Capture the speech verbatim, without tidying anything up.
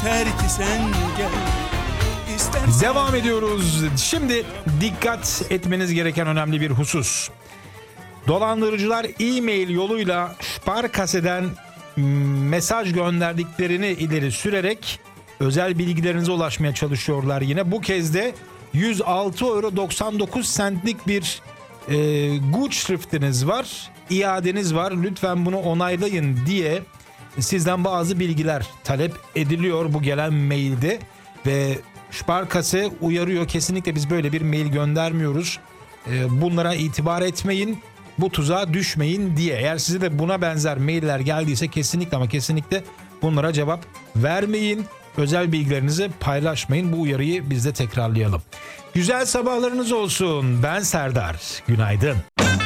yeter ki sen gel. İstersen... Devam ediyoruz. Şimdi dikkat etmeniz gereken önemli bir husus. Dolandırıcılar e-mail yoluyla Sparkasse'den mesaj gönderdiklerini ileri sürerek özel bilgilerinize ulaşmaya çalışıyorlar yine. Bu kez de yüz altı euro doksan dokuz centlik bir e, Gutschrift'iniz var, iadeniz var. Lütfen bunu onaylayın diye sizden bazı bilgiler talep ediliyor bu gelen mailde ve Sparkasse uyarıyor, kesinlikle biz böyle bir mail göndermiyoruz. E, bunlara itibar etmeyin, bu tuzağa düşmeyin diye. Eğer size de buna benzer mailler geldiyse kesinlikle ama kesinlikle bunlara cevap vermeyin. Özel bilgilerinizi paylaşmayın. Bu uyarıyı biz de tekrarlayalım. Güzel sabahlarınız olsun. Ben Serdar. Günaydın.